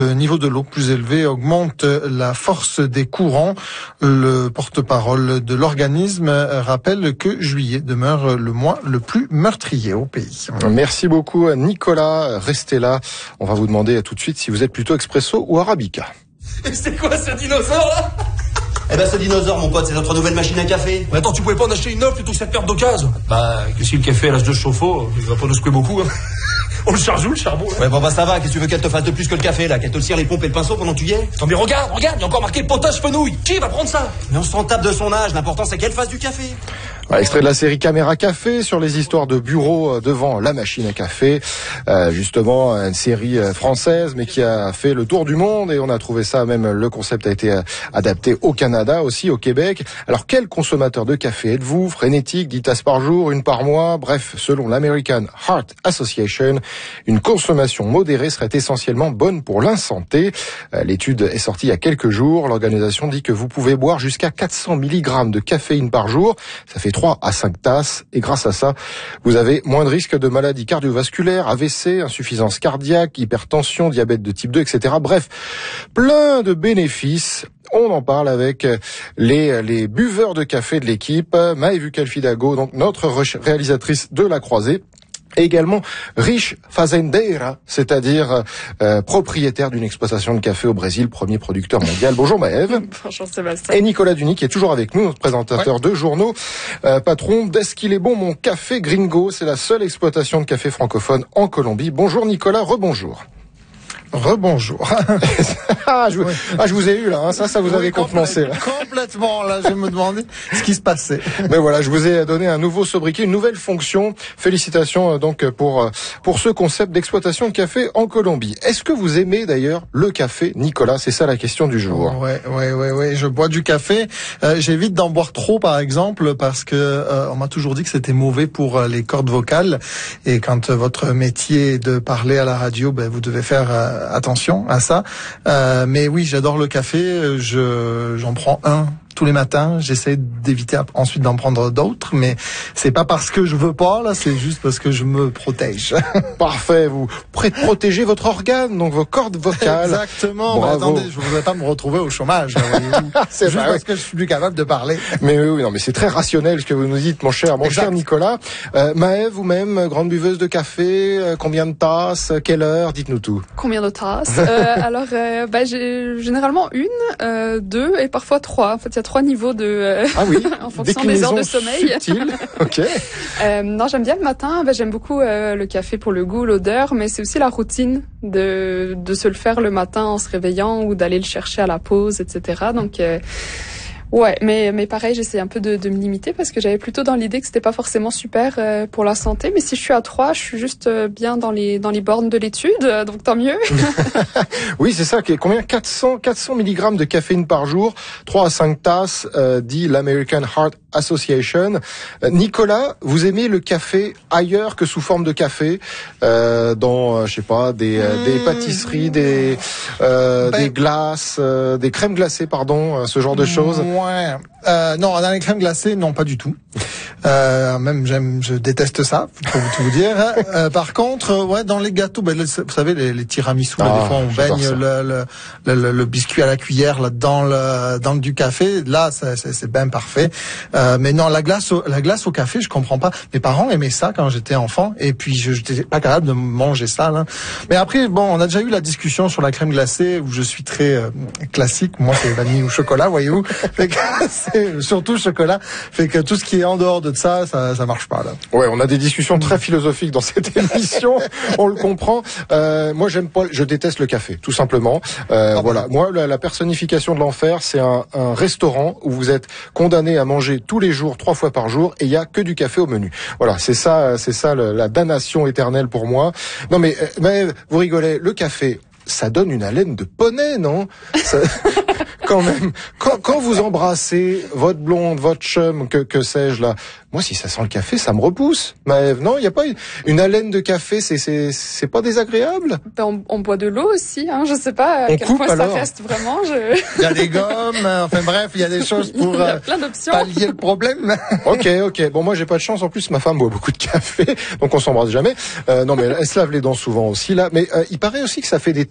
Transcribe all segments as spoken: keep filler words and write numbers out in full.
Le niveau de l'eau plus élevé augmente la force des courants. Le porte-parole de l'organisme rappelle que juillet demeure le mois le plus meurtrier au pays. Merci beaucoup Nicolas. Restez là. On va vous demander tout de suite si vous êtes plutôt expresso ou arabica. C'est quoi ce dinosaure là? Eh ben ce dinosaure mon pote, c'est notre nouvelle machine à café. Mais attends, tu pouvais pas en acheter une neuve plutôt que cette perte d'occasion? Bah, que si le café à l'âge de chauffe-eau, il va pas nous secouer beaucoup. Hein. On le charge où le charbon là? Ouais bon bah ça va, qu'est-ce que tu veux qu'elle te fasse de plus que le café là? Qu'elle te cire les pompes et le pinceau pendant que tu y es? Non mais regarde, regarde, il y a encore marqué potage fenouil. Qui va prendre ça? Mais on s'en tape de son âge, l'important c'est qu'elle fasse du café. Extrait de la série Caméra Café sur les histoires de bureaux devant la machine à café. Euh, justement, une série française, mais qui a fait le tour du monde et on a trouvé ça, même le concept a été adapté au Canada aussi, au Québec. Alors, quel consommateur de café êtes-vous? Frénétique, dix tasses par jour, une par mois? Bref, selon l'American Heart Association, une consommation modérée serait essentiellement bonne pour la santé. Euh, l'étude est sortie il y a quelques jours. L'organisation dit que vous pouvez boire jusqu'à quatre cents milligrammes de caféine par jour. Ça fait trois à cinq tasses et grâce à ça, vous avez moins de risques de maladies cardiovasculaires, A V C, insuffisance cardiaque, hypertension, diabète de type deux, et cetera. Bref, plein de bénéfices. On en parle avec les, les buveurs de café de l'équipe. Maëvu Calfidago, donc notre réalisatrice de La Croisée. Et également Rich Fazendeira, c'est-à-dire euh, propriétaire d'une exploitation de café au Brésil, premier producteur mondial. Bonjour Maëve. Bonjour Sébastien. Et Nicolas Duny qui est toujours avec nous, notre présentateur ouais. de journaux, euh, patron d'Est qu'il est bon mon café Gringo, c'est la seule exploitation de café francophone en Colombie. Bonjour Nicolas, rebonjour. Rebonjour. ah, je, oui. ah, je vous ai eu là, hein, ça, ça vous oui, avait compensé. Là. Complètement, là, je me demandais ce qui se passait. Mais voilà, je vous ai donné un nouveau sobriquet, une nouvelle fonction. Félicitations donc pour pour ce concept d'exploitation de café en Colombie. Est-ce que vous aimez d'ailleurs le café, Nicolas? C'est ça la question du jour. Ouais, ouais, ouais, ouais. Je bois du café. Euh, j'évite d'en boire trop, par exemple, parce que euh, on m'a toujours dit que c'était mauvais pour les cordes vocales. Et quand euh, votre métier est de parler à la radio, ben vous devez faire euh, attention à ça. Euh, mais oui, j'adore le café. Je, j'en prends un tous les matins. J'essaie d'éviter ensuite d'en prendre d'autres, mais c'est pas parce que je veux pas, là, c'est juste parce que je me protège. Parfait. Vous protégez votre organe, donc vos cordes vocales. Exactement. Mais attendez, je voudrais pas me retrouver au chômage. C'est juste vrai, parce oui. que je suis plus capable de parler. Mais oui, oui, non, mais c'est très rationnel ce que vous nous dites, mon cher, mon exact. cher Nicolas. Euh, Maëve, vous-même, grande buveuse de café, euh, combien de tasses, quelle heure, dites-nous tout. Combien de tasses euh, Alors, euh, bah, j'ai généralement une, euh, deux et parfois trois. En fait, il y a trois niveaux de euh, ah oui, en fonction des heures de sommeil. Ok. euh, non, j'aime bien le matin. Ben, j'aime beaucoup euh, le café pour le goût, l'odeur, mais c'est aussi la routine de de se le faire le matin en se réveillant ou d'aller le chercher à la pause, et cetera. Donc euh, ouais, mais mais pareil, j'essaie un peu de, de me limiter parce que j'avais plutôt dans l'idée que c'était pas forcément super euh, pour la santé. Mais si je suis à trois, je suis juste euh, bien dans les dans les bornes de l'étude, euh, donc tant mieux. Oui, c'est ça. Combien quatre cents milligrammes de caféine par jour, trois à cinq tasses, euh, dit l'American Heart Association. Euh, Nicolas, vous aimez le café ailleurs que sous forme de café, euh, dans euh, je sais pas des mmh. des pâtisseries, des euh, ben... des glaces, euh, des crèmes glacées, pardon, euh, ce genre de choses. Ouais. Euh, non, dans les crèmes glacées, non, pas du tout. Euh, même, j'aime, je déteste ça, pour tout vous dire. Euh, par contre, ouais, dans les gâteaux, ben, vous savez, les, les tiramisu, ah, là, des fois, on baigne le, le, le, le biscuit à la cuillère, là, dans le, dans du café. Là, c'est, c'est, c'est bien parfait. Euh, mais non, la glace, au, la glace au café, je comprends pas. Mes parents aimaient ça quand j'étais enfant, et puis je, j'étais pas capable de manger ça, là. Mais après, bon, on a déjà eu la discussion sur la crème glacée, où je suis très euh, classique. Moi, c'est vanille ou chocolat, voyez-vous. Fait que c'est surtout chocolat. Fait que tout ce qui est en dehors de ça, ça, ça marche pas, là. Ouais, on a des discussions très philosophiques dans cette émission. On le comprend. Euh, moi, j'aime pas, je déteste le café, tout simplement. Euh, ah, voilà. Bon. Moi, la, la personnification de l'enfer, c'est un, un restaurant où vous êtes condamné à manger tous les jours, trois fois par jour, et il y a que du café au menu. Voilà, c'est ça, c'est ça le, la damnation éternelle pour moi. Non, mais, mais vous rigolez, le café, ça donne une haleine de poney, non? Ça... Quand même, quand, quand vous embrassez votre blonde, votre chum, que, que sais-je là, moi si ça sent le café, ça me repousse. Maëve, non, il y a pas une, une haleine de café, c'est c'est c'est pas désagréable. Ben on, on boit de l'eau aussi, hein. Je sais pas à on quel coupe, point alors. Ça reste vraiment. Je... Il y a des gommes, enfin bref, il y a des choses pour il y a plein d'options. pallier le problème. Ok, ok. Bon, moi j'ai pas de chance. En plus, ma femme boit beaucoup de café, donc on s'embrasse jamais. Euh, non, mais elle se lave les dents souvent aussi là. Mais euh, il paraît aussi que ça fait des taches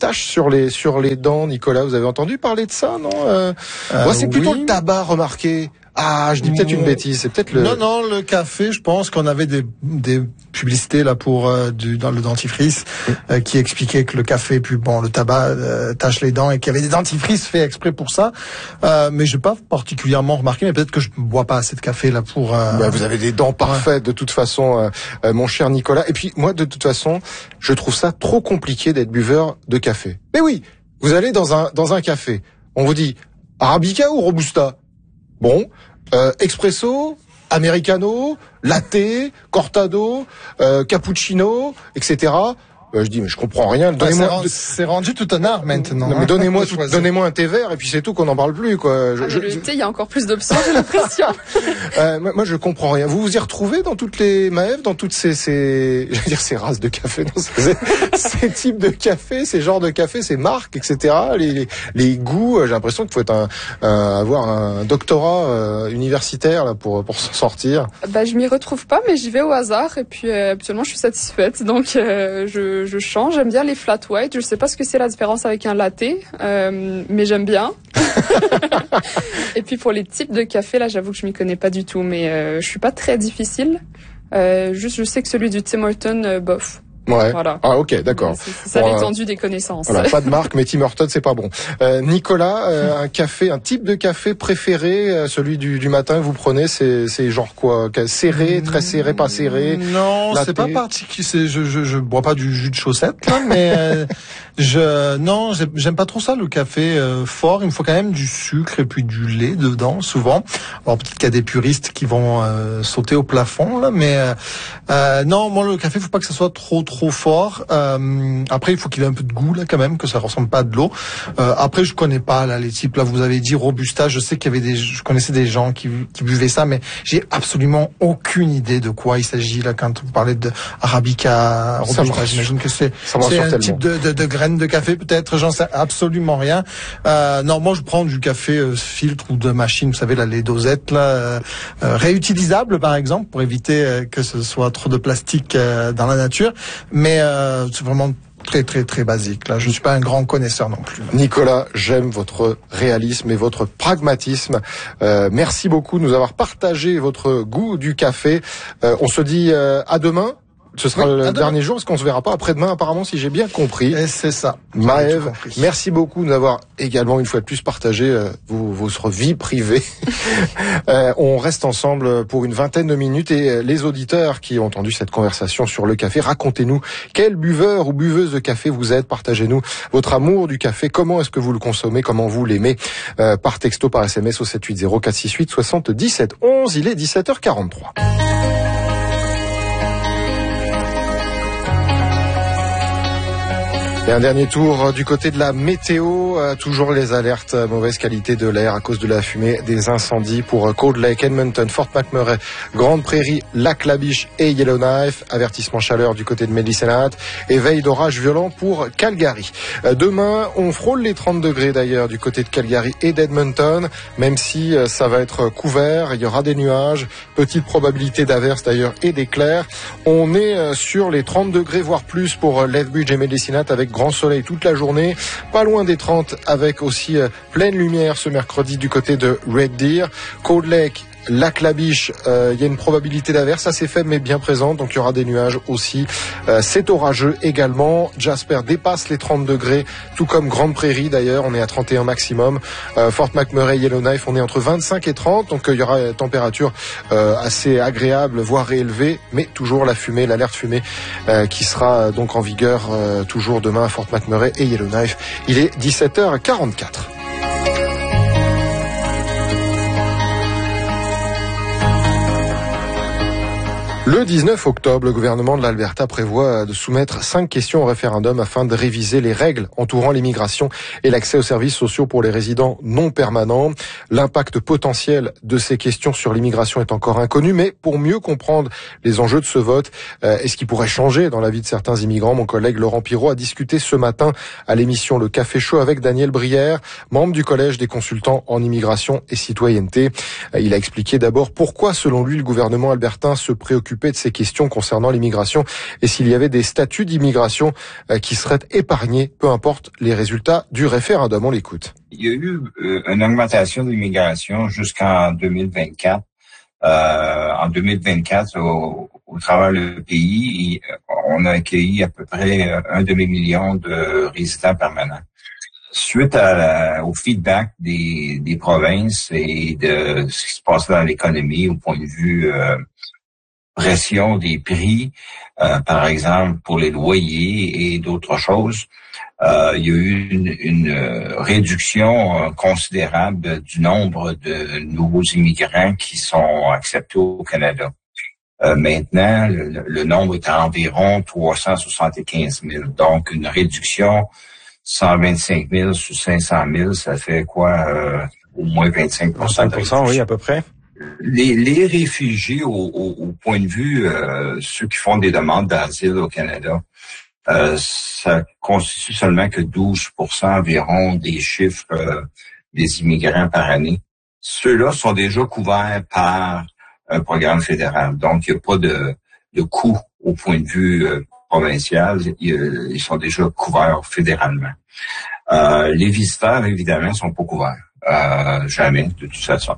taches sur les sur les dents, Nicolas. Vous avez entendu parler de ça, non euh, euh, ouais, c'est plutôt oui. le tabac, remarquez. Ah, je dis peut-être une bêtise, c'est peut-être le... Non, non, le café, je pense qu'on avait des, des publicités là pour euh, du, dans le dentifrice euh, qui expliquaient que le café, puis bon, le tabac euh, tâche les dents et qu'il y avait des dentifrices faits exprès pour ça. Euh, mais j'ai pas particulièrement remarqué, mais peut-être que je bois pas assez de café là pour... Euh... Bah, vous avez des dents parfaites ouais. de toute façon, euh, euh, mon cher Nicolas. Et puis moi, de toute façon, je trouve ça trop compliqué d'être buveur de café. Mais oui, vous allez dans un dans un café, on vous dit Arabica ou Robusta? Bon, euh, espresso, americano, latte, cortado, euh, cappuccino, et cetera. Euh, je dis mais je comprends rien. Donnez-moi. Ah, c'est, rendu, c'est rendu tout un art maintenant. Non, mais donnez-moi, tout, donnez-moi un thé vert et puis c'est tout, qu'on n'en parle plus quoi. Je, ah, je, le je... thé, il y a encore plus d'options, j'ai l'impression. euh, moi, je comprends rien. Vous vous y retrouvez dans toutes les Maëv, dans toutes ces, ces, je veux dire ces races de café, non, ces, ces types de café, ces genres de café, ces marques, et cetera. Les, les, les goûts. J'ai l'impression qu'il faut être un, un avoir un doctorat euh, universitaire là pour pour s'en sortir. Bah, je m'y retrouve pas, mais j'y vais au hasard et puis euh, absolument, je suis satisfaite. Donc, euh, je je change, j'aime bien les flat white. Je sais pas ce que c'est la différence avec un latte, euh, mais j'aime bien. Et puis pour les types de café, là, j'avoue que je m'y connais pas du tout, mais euh, je suis pas très difficile. Euh, juste, je sais que celui du Tim Hortons, euh, bof. Ouais. Voilà. Ah ok, d'accord. C'est, c'est ça bon, l'étendue euh, des connaissances. Voilà, pas de marque, mais Tim Hortons c'est pas bon. Euh, Nicolas, euh, un café, un type de café préféré, euh, celui du, du matin que vous prenez, c'est, c'est genre quoi, serré, très serré, pas serré. Non, latte. C'est pas particulier. C'est, je, je, je bois pas du jus de chaussette, là, mais euh, je, non, j'aime pas trop ça le café euh, fort. Il me faut quand même du sucre et puis du lait dedans, souvent. Alors peut-être qu'il y a des puristes qui vont euh, sauter au plafond là, mais euh, euh, non, moi le café, faut pas que ça soit trop trop trop fort. Euh, après, il faut qu'il ait un peu de goût là quand même, que ça ressemble pas à de l'eau. Euh, après, je connais pas là les types. Là, vous avez dit Robusta. Je sais qu'il y avait des, je connaissais des gens qui, qui buvaient ça, mais j'ai absolument aucune idée de quoi il s'agit là quand vous parlez de Arabica, Robusta. J'imagine que c'est, c'est un type de, de, de graines de café peut-être. J'en sais absolument rien. Euh, non, moi je prends du café euh, filtre ou de machine. Vous savez là, les dosettes là, euh, euh, réutilisables par exemple, pour éviter euh, que ce soit trop de plastique euh, dans la nature. Mais euh, c'est vraiment très très très basique. Là, je suis pas un grand connaisseur non plus. Nicolas, j'aime votre réalisme et votre pragmatisme. Euh, merci beaucoup de nous avoir partagé votre goût du café. Euh, on se dit euh, à demain. Ce sera oui, le dernier jour, parce qu'on se verra pas après-demain, apparemment, si j'ai bien compris. Et c'est ça. Maëv, merci beaucoup de nous avoir également, une fois de plus, partagé euh, vos, votre vie privée. euh, on reste ensemble pour une vingtaine de minutes et euh, les auditeurs qui ont entendu cette conversation sur le café, racontez-nous quel buveur ou buveuse de café vous êtes. Partagez-nous votre amour du café. Comment est-ce que vous le consommez? Comment vous l'aimez? euh, Par texto, par S M S au sept huit zéro quatre six huit soixante-dix-sept onze. Il est dix-sept heures quarante-trois. Et un dernier tour du côté de la météo, euh, toujours les alertes euh, mauvaise qualité de l'air à cause de la fumée des incendies pour Cold Lake, Edmonton, Fort McMurray, Grande Prairie, Lac-La-Biche et Yellowknife. Avertissement chaleur du côté de Medicine Hat et veille d'orage violent pour Calgary. Euh, demain, on frôle les trente degrés d'ailleurs du côté de Calgary et d'Edmonton, même si euh, ça va être couvert, il y aura des nuages, petite probabilité d'averses d'ailleurs et d'éclairs. On est euh, sur les trente degrés voire plus pour euh, Lethbridge et Medicine Hat avec grand soleil toute la journée, pas loin des trente avec aussi euh, pleine lumière ce mercredi du côté de Red Deer. Cold Lake, Lac-La-Biche, euh, il y a une probabilité d'averse assez faible mais bien présente, donc il y aura des nuages aussi. Euh, c'est orageux également. Jasper dépasse les trente degrés, tout comme Grande Prairie d'ailleurs, on est à trente et un maximum. Euh, Fort McMurray, Yellowknife, on est entre vingt-cinq et trente, donc euh, il y aura une température euh, assez agréable, voire réélevée, mais toujours la fumée, l'alerte fumée euh, qui sera euh, donc en vigueur euh, toujours demain à Fort McMurray et Yellowknife. Il est dix-sept heures quarante-quatre. Le dix-neuf octobre, le gouvernement de l'Alberta prévoit de soumettre cinq questions au référendum afin de réviser les règles entourant l'immigration et l'accès aux services sociaux pour les résidents non permanents. L'impact potentiel de ces questions sur l'immigration est encore inconnu, mais pour mieux comprendre les enjeux de ce vote euh, et ce qui pourrait changer dans la vie de certains immigrants, mon collègue Laurent Pirot a discuté ce matin à l'émission Le Café Chaud avec Daniel Brière, membre du Collège des consultants en immigration et citoyenneté. Il a expliqué d'abord pourquoi, selon lui, le gouvernement albertain se préoccupe préoccupé de ces questions concernant l'immigration et s'il y avait des statuts d'immigration qui seraient épargnés, peu importe les résultats du référendum. On l'écoute. Il y a eu une augmentation de l'immigration jusqu'en deux mille vingt-quatre. Euh, en deux mille vingt-quatre, au, au travers le pays, on a accueilli à peu près un demi-million de résidents permanents. Suite à la, au feedback des, des provinces et de ce qui se passe dans l'économie au point de vue euh, pression des prix, euh, par exemple pour les loyers et d'autres choses, euh, il y a eu une, une réduction considérable du nombre de nouveaux immigrants qui sont acceptés au Canada. Euh, maintenant, le, le nombre est à environ trois cent soixante-quinze mille, donc une réduction cent vingt-cinq mille sur cinq cent mille, ça fait quoi? Euh, au moins vingt-cinq pour cent. vingt-cinq pour cent, oui, à peu près. Les, les réfugiés, au, au, au point de vue, euh, ceux qui font des demandes d'asile au Canada, euh, ça constitue seulement que douze pour cent environ des chiffres euh, des immigrants par année. Ceux-là sont déjà couverts par un programme fédéral. Donc, il n'y a pas de, de coût au point de vue euh, provincial. Ils, ils sont déjà couverts fédéralement. Euh, les visiteurs, évidemment, sont pas couverts. Euh, jamais, de toute façon.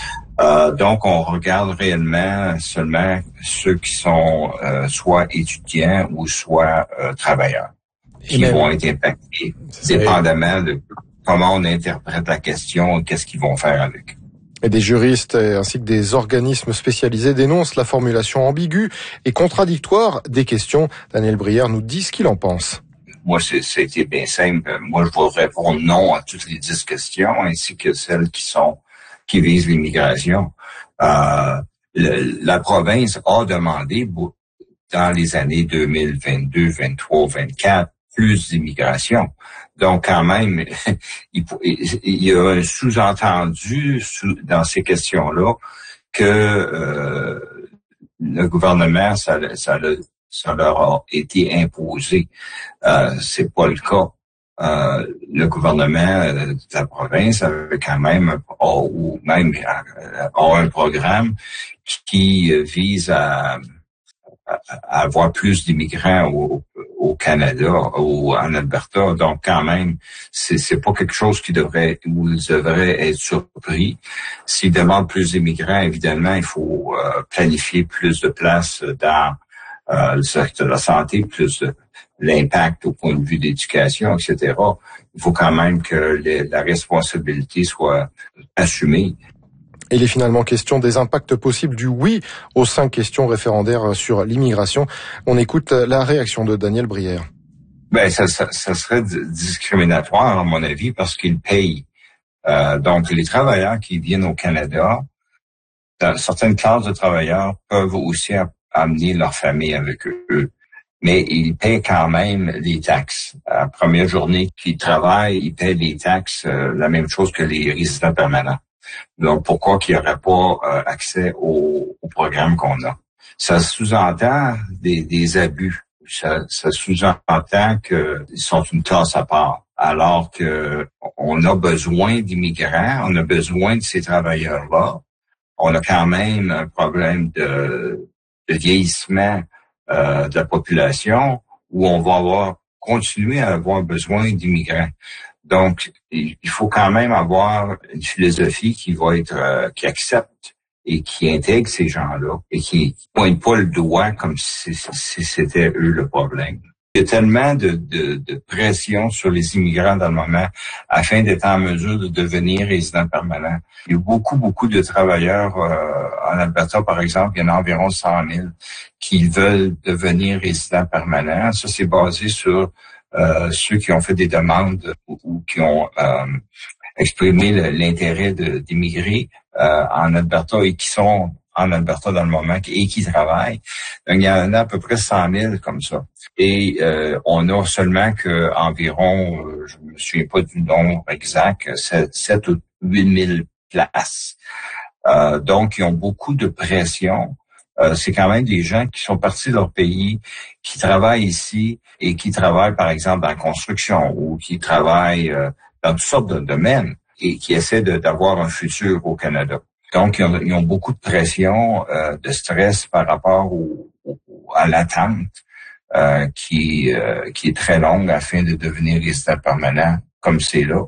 Euh, donc, on regarde réellement seulement ceux qui sont euh, soit étudiants ou soit euh, travailleurs, qui même, vont être impactés, dépendamment de comment on interprète la question et qu'est-ce qu'ils vont faire avec. Et des juristes ainsi que des organismes spécialisés dénoncent la formulation ambiguë et contradictoire des questions. Daniel Brière nous dit ce qu'il en pense. Moi, c'est, c'était bien simple. Moi, je vais répondre non à toutes les dix questions, ainsi que celles qui sont qui visent l'immigration. Euh, le, la province a demandé dans les années deux mille vingt-deux, vingt-trois, vingt-quatre plus d'immigration. Donc, quand même, il, il y a un sous-entendu sous, dans ces questions-là que euh, le gouvernement, ça, ça, ça leur a été imposé. Euh, c'est pas le cas. Euh, le gouvernement de la province avait quand même, ou même a un programme qui vise à, à avoir plus d'immigrants au, au Canada ou en Alberta. Donc, quand même, c'est, c'est pas quelque chose qui devrait, où ils devraient être surpris. S'ils demandent plus d'immigrants, évidemment, il faut euh, planifier plus de places dans euh, le secteur de la santé, plus de l'impact au point de vue d'éducation, et cetera. Il faut quand même que les, la responsabilité soit assumée. Et il est finalement question des impacts possibles du oui aux cinq questions référendaires sur l'immigration. On écoute la réaction de Daniel Brière. Ben, ça, ça, ça serait discriminatoire, à mon avis, parce qu'ils payent. Euh, donc, les travailleurs qui viennent au Canada, dans certaines classes de travailleurs peuvent aussi amener leur famille avec eux. Mais ils paient quand même les taxes. À la première journée qu'ils travaillent, ils paient les taxes, euh, la même chose que les résidents permanents. Donc, pourquoi qu'il n'y aurait pas euh, accès au, au programme qu'on a? Ça sous-entend des, des abus. Ça, ça sous-entend qu'ils sont une classe à part. Alors que on a besoin d'immigrants, on a besoin de ces travailleurs-là. On a quand même un problème de, de vieillissement Euh, de la population où on va avoir continuer à avoir besoin d'immigrants. Donc, il faut quand même avoir une philosophie qui va être euh, qui accepte et qui intègre ces gens-là et qui pointe pas le doigt comme si, si c'était eux le problème. Il y a tellement de, de, de pression sur les immigrants dans le moment afin d'être en mesure de devenir résidents permanents. Il y a beaucoup, beaucoup de travailleurs euh, en Alberta, par exemple, il y en a environ cent mille qui veulent devenir résidents permanents. Ça, c'est basé sur euh, ceux qui ont fait des demandes ou, ou qui ont euh, exprimé le, l'intérêt de, d'immigrer euh, en Alberta et qui sont en Alberta dans le moment et qui travaillent. Donc, il y en a à peu près cent mille comme ça. Et euh, on a seulement que environ, euh, je me souviens pas du nombre exact, sept ou huit mille places. Euh, donc, ils ont beaucoup de pression. Euh, c'est quand même des gens qui sont partis de leur pays, qui travaillent ici et qui travaillent, par exemple, dans la construction ou qui travaillent euh, dans toutes sortes de domaines et qui essaient de, d'avoir un futur au Canada. Donc, ils ont, ils ont beaucoup de pression, euh, de stress par rapport au, au, à l'attente euh, qui, euh, qui est très longue afin de devenir résident permanent comme c'est là.